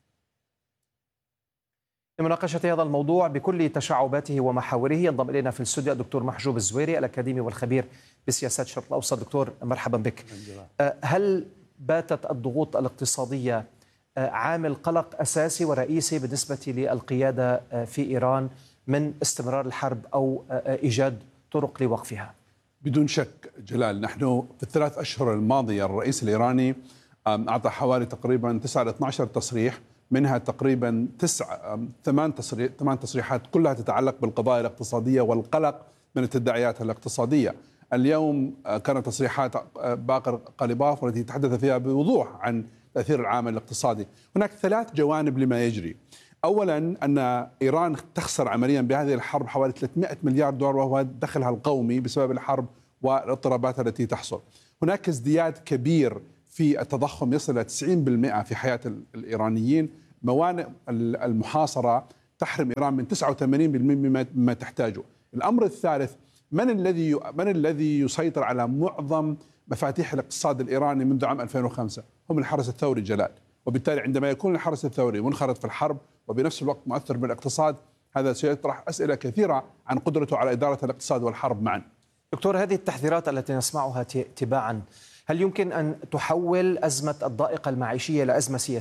لمناقشة هذا الموضوع بكل تشعباته ومحاوره ينضم إلينا في الاستوديو الدكتور محجوب الزويري الأكاديمي والخبير بسياسات الشرق الأوسط. دكتور مرحبا بك. هل باتت الضغوط الاقتصادية عامل قلق أساسي ورئيسي بالنسبة للقيادة في إيران من استمرار الحرب أو إيجاد طرق لوقفها؟ بدون شك جلال، نحن في الثلاث أشهر الماضية الرئيس الإيراني أعطى حوالي تقريبا 9 إلى 12 تصريح، منها تقريبا 8 تصريحات كلها تتعلق بالقضايا الاقتصادية والقلق من التداعيات الاقتصادية. اليوم كانت تصريحات باقر قاليباف والتي تحدث فيها بوضوح عن تأثير العامل الاقتصادي. هناك 3 جوانب لما يجري. أولا أن إيران تخسر عمليا بهذه الحرب حوالي 300 مليار دولار وهو دخلها القومي بسبب الحرب والاضطرابات التي تحصل. هناك ازدياد كبير في التضخم يصل إلى 90% في حياة الإيرانيين. موانئ المحاصرة تحرم إيران من 89% مما تحتاجه. الأمر الثالث، من الذي يسيطر على معظم مفاتيح الاقتصاد الإيراني منذ عام 2005؟ هم الحرس الثوري جلال. وبالتالي عندما يكون الحرس الثوري منخرط في الحرب وبنفس الوقت مؤثر بالاقتصاد، هذا سيطرح أسئلة كثيرة عن قدرته على إدارة الاقتصاد والحرب معا. دكتور، هذه التحذيرات التي نسمعها تباعا هل يمكن أن تحول أزمة الضائقة المعيشية إلى أزمة سياسية؟